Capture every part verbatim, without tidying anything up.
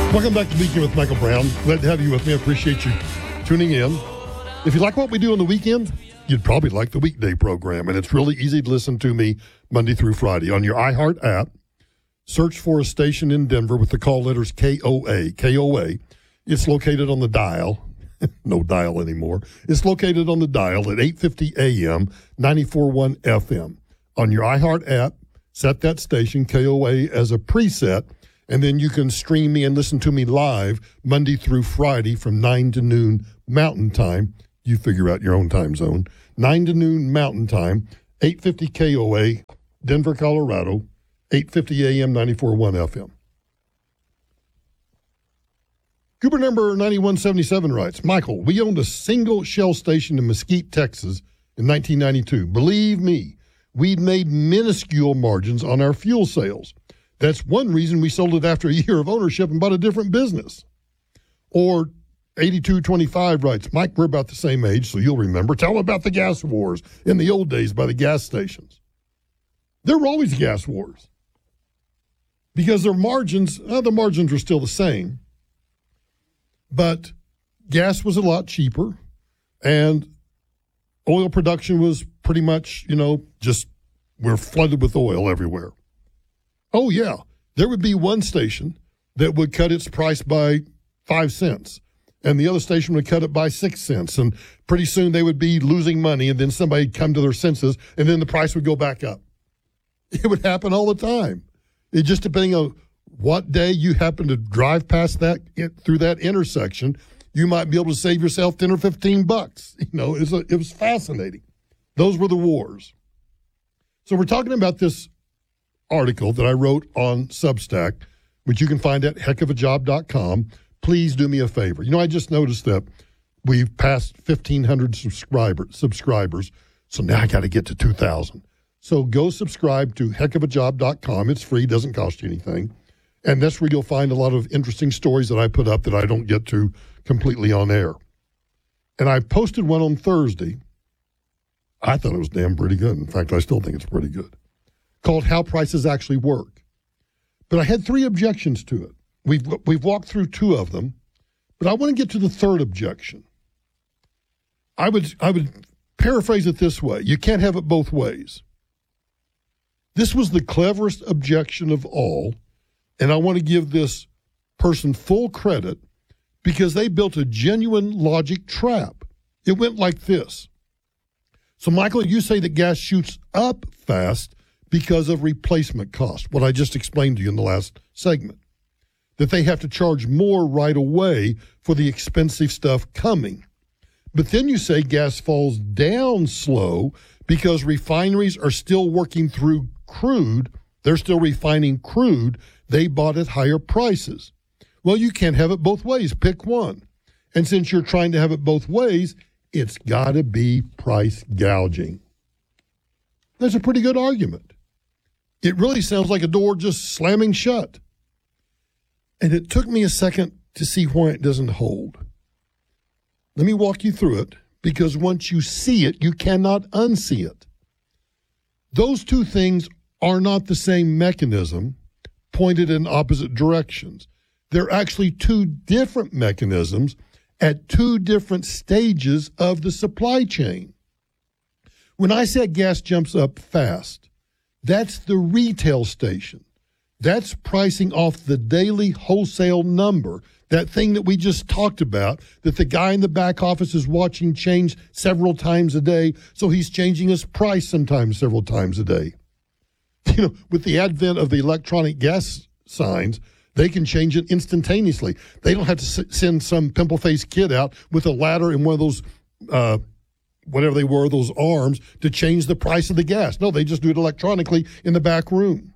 Welcome back to Weekend with Michael Brown. Glad to have you with me. I appreciate you tuning in. If you like what we do on the weekend, you'd probably like the weekday program. And it's really easy to listen to me Monday through Friday. On your iHeart app, search for a station in Denver with the call letters K O A. K O A. It's located on the dial. No dial anymore. It's located on the dial at eight fifty A M, ninety-four point one F M. On your iHeart app, set that station, K O A, as a preset. And then you can stream me and listen to me live Monday through Friday from nine to noon Mountain Time. You figure out your own time zone. nine to noon Mountain Time, eight fifty K O A, Denver, Colorado, eight fifty A M, ninety-four point one F M. Cooper number ninety-one seventy-seven writes, Michael, we owned a single Shell station in Mesquite, Texas in nineteen ninety-two. Believe me, we'd made minuscule margins on our fuel sales. That's one reason we sold it after a year of ownership and bought a different business. Or eighty-two twenty-five writes, Mike, we're about the same age, so you'll remember. Tell about the gas wars in the old days by the gas stations. There were always gas wars because their margins, uh, the margins were still the same, but gas was a lot cheaper and oil production was pretty much, you know, just we're flooded with oil everywhere. Oh, yeah. There would be one station that would cut its price by five cents, and the other station would cut it by six cents. And pretty soon they would be losing money, and then somebody would come to their senses, and then the price would go back up. It would happen all the time. It just depending on what day you happen to drive past that, through that intersection, you might be able to save yourself ten or fifteen bucks. You know, it was, a, it was fascinating. Those were the wars. So we're talking about this article that I wrote on Substack, which you can find at heck of a job dot com. Please do me a favor. You know, I just noticed that we've passed fifteen hundred subscribers, subscribers, so now I got to get to two thousand. So go subscribe to heck of a job dot com. It's free, doesn't cost you anything. And that's where you'll find a lot of interesting stories that I put up that I don't get to completely on air. And I posted one on Thursday. I thought it was damn pretty good. In fact, I still think it's pretty good. Called How Prices Actually Work. But I had three objections to it. We've, we've walked through two of them, but I want to get to the third objection. I would, I would paraphrase it this way. You can't have it both ways. This was the cleverest objection of all, and I want to give this person full credit because they built a genuine logic trap. It went like this. So, Michael, you say that gas shoots up fast because of replacement cost, what I just explained to you in the last segment, that they have to charge more right away for the expensive stuff coming. But then you say gas falls down slow because refineries are still working through crude. They're still refining crude. They bought at higher prices. Well, you can't have it both ways. Pick one. And since you're trying to have it both ways, it's got to be price gouging. That's a pretty good argument. It really sounds like a door just slamming shut. And it took me a second to see why it doesn't hold. Let me walk you through it, because once you see it, you cannot unsee it. Those two things are not the same mechanism pointed in opposite directions. They're actually two different mechanisms at two different stages of the supply chain. When I said gas jumps up fast, that's the retail station. That's pricing off the daily wholesale number, that thing that we just talked about, that the guy in the back office is watching change several times a day, so he's changing his price sometimes several times a day. You know, with the advent of the electronic gas signs, they can change it instantaneously. They don't have to s- send some pimple-faced kid out with a ladder and one of those uh, whatever they were, those arms, to change the price of the gas. No, they just do it electronically in the back room.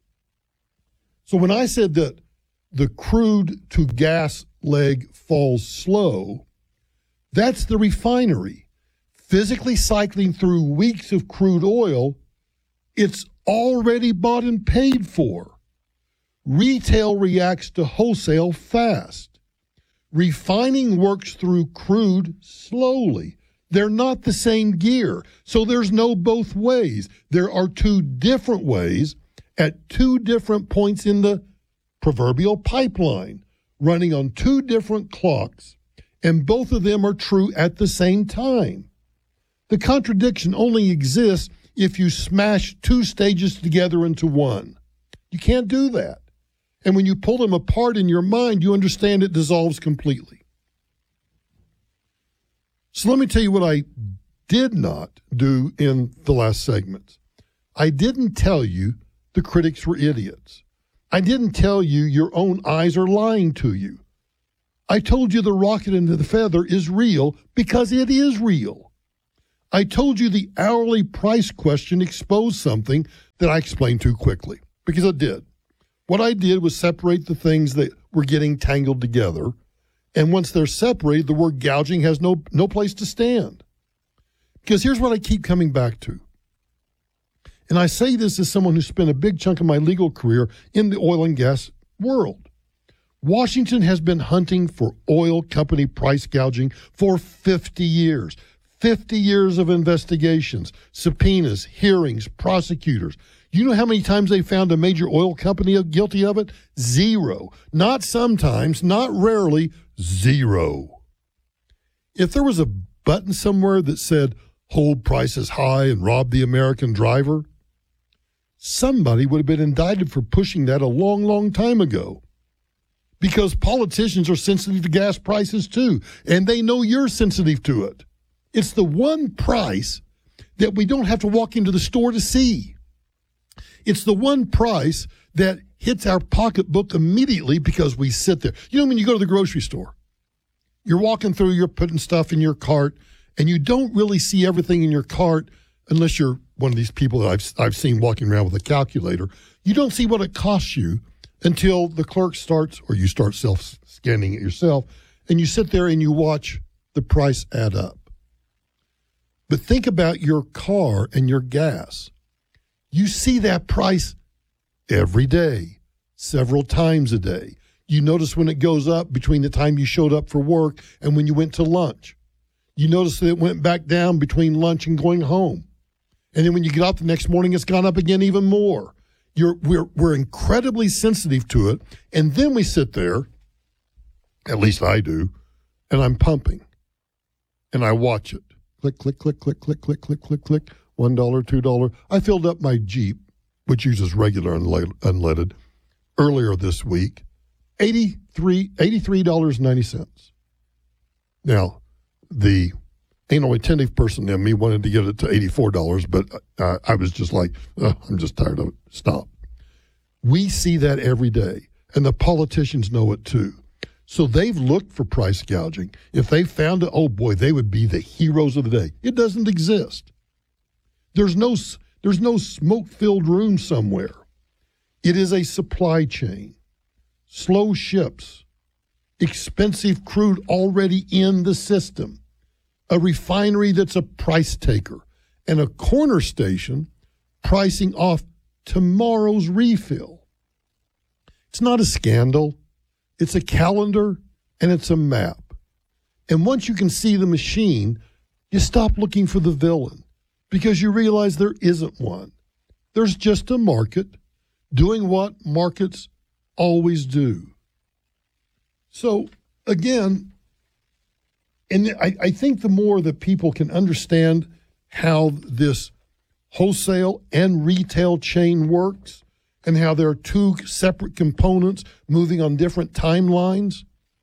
So when I said that the crude to gas leg falls slow, that's the refinery physically cycling through weeks of crude oil. It's already bought and paid for. Retail reacts to wholesale fast. Refining works through crude slowly. They're not the same gear, so there's no both ways. There are two different ways at two different points in the proverbial pipeline. running on two different clocks, and both of them are true at the same time. The contradiction only exists if you smash two stages together into one. You can't do that. And when you pull them apart in your mind, you understand it dissolves completely. So let me tell you what I did not do in the last segments. I didn't tell you the critics were idiots. I didn't tell you your own eyes are lying to you. I told you the rocket and the feather is real because it is real. I told you the hourly price question exposed something that I explained too quickly, because it did. What I did was separate the things that were getting tangled together, and once they're separated, the word gouging has no, no place to stand. Because here's what I keep coming back to. And I say this as someone who spent a big chunk of my legal career in the oil and gas world. Washington has been hunting for oil company price gouging for fifty years. fifty years of investigations, subpoenas, hearings, prosecutors. You know how many times they found a major oil company guilty of it? Zero. Not sometimes, not rarely, zero. If there was a button somewhere that said, hold prices high and rob the American driver, somebody would have been indicted for pushing that a long, long time ago. Because politicians are sensitive to gas prices too, and they know you're sensitive to it. It's the one price that we don't have to walk into the store to see. It's the one price that hits our pocketbook immediately because we sit there. You know, when you go to the grocery store, you're walking through, you're putting stuff in your cart, and you don't really see everything in your cart unless you're one of these people that I've, I've seen walking around with a calculator. You don't see what it costs you until the clerk starts, or you start self-scanning it yourself, and you sit there and you watch the price add up. But think about your car and your gas. You see that price every day, several times a day. You notice when it goes up between the time you showed up for work and when you went to lunch. You notice that it went back down between lunch and going home. And then when you get up the next morning, it's gone up again even more. You're, we're, we're incredibly sensitive to it. And then we sit there, at least I do, and I'm pumping. And I watch it. Click, click, click, click, click, click, click, click, click. One dollar, two dollars. I filled up my Jeep, which uses regular unleaded, earlier this week. eighty-three dollars eighty-three dollars and ninety cents. Now, the anal retentive person in me wanted to get it to eighty-four dollars, but uh, I was just like, oh, I'm just tired of it. Stop. We see that every day, and the politicians know it too. So they've looked for price gouging. If they found it, oh boy, they would be the heroes of the day. It doesn't exist. There's no, there's no smoke-filled room somewhere. It is a supply chain. Slow ships, expensive crude already in the system, a refinery that's a price taker, and a corner station pricing off tomorrow's refill. It's not a scandal. It's a calendar, and it's a map. And once you can see the machine, you stop looking for the villain because you realize there isn't one. There's just a market doing what markets always do. So, again, and I, I think the more that people can understand how this wholesale and retail chain works, and how there are two separate components moving on different timelines.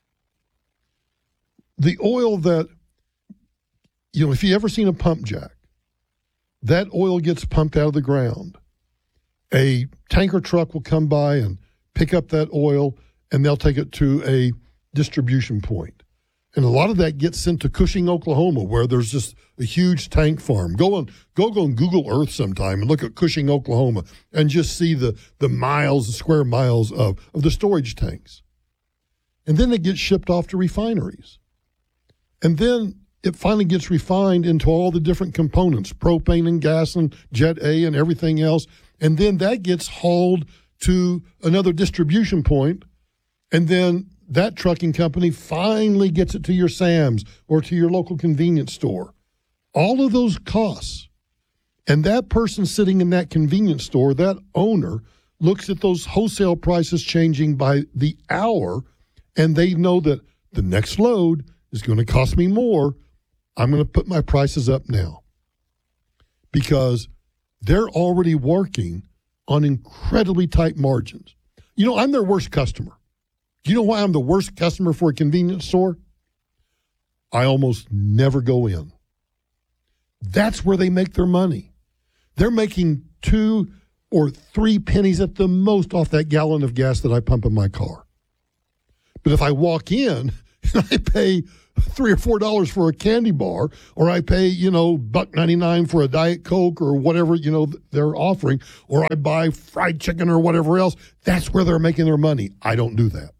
The oil that, you know, if you ever seen a pump jack, that oil gets pumped out of the ground. A tanker truck will come by and pick up that oil, and they'll take it to a distribution point. And a lot of that gets sent to Cushing, Oklahoma, where there's just a huge tank farm. Go on, go go on Google Earth sometime and look at Cushing, Oklahoma, and just see the, the miles, the square miles of, of the storage tanks. And then it gets shipped off to refineries. And then it finally gets refined into all the different components, propane and gas and Jet A and everything else. And then that gets hauled to another distribution point, and then that trucking company finally gets it to your Sam's or to your local convenience store. All of those costs. And that person sitting in that convenience store, that owner, looks at those wholesale prices changing by the hour and they know that the next load is going to cost me more, I'm going to put my prices up now because they're already working on incredibly tight margins. You know, I'm their worst customer. Do you know why I'm the worst customer for a convenience store? I almost never go in. That's where they make their money. They're making two or three pennies at the most off that gallon of gas that I pump in my car. But if I walk in and I pay three or four dollars for a candy bar, or I pay, you know, buck ninety-nine for a Diet Coke or whatever, you know, they're offering, or I buy fried chicken or whatever else, that's where they're making their money. I don't do that.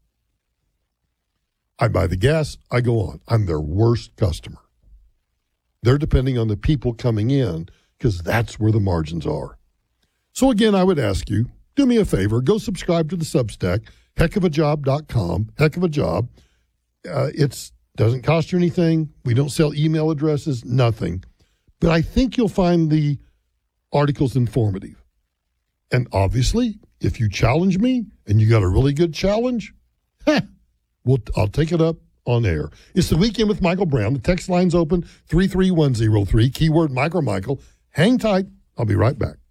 I buy the gas, I go on. I'm their worst customer. They're depending on the people coming in because that's where the margins are. So again, I would ask you, do me a favor, go subscribe to the Substack, heck of a job dot com, heck of a job. Uh, it's doesn't cost you anything. We don't sell email addresses, nothing. But I think you'll find the articles informative. And obviously, if you challenge me and you got a really good challenge, heh, We'll, I'll take it up on air. It's the Weekend with Michael Brown. The text line's open, three three one zero three, keyword Micro Michael. Hang tight. I'll be right back.